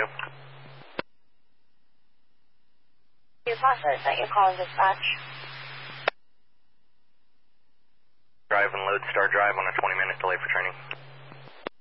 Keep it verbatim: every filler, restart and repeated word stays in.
Your process that you're calling dispatch. Drive and load, start drive on a twenty minute delay for training.